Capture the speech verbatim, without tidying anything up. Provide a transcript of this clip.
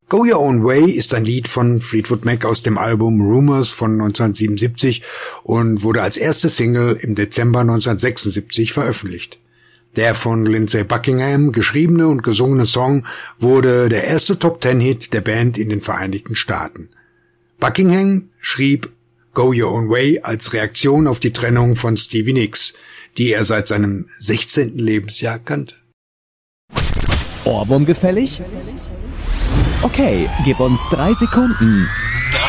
Go Your Own Way ist ein Lied von Fleetwood Mac aus dem Album Rumours von neunzehnhundertsiebenundsiebzig und wurde als erste Single im Dezember neunzehnhundertsechsundsiebzig veröffentlicht. Der von Lindsey Buckingham geschriebene und gesungene Song wurde der erste Top-Ten-Hit der Band in den Vereinigten Staaten. Buckingham schrieb Go Your Own Way als Reaktion auf die Trennung von Stevie Nicks, die er seit seinem sechzehnten Lebensjahr kannte. Ohrwurm gefällig? Okay, gib uns drei Sekunden.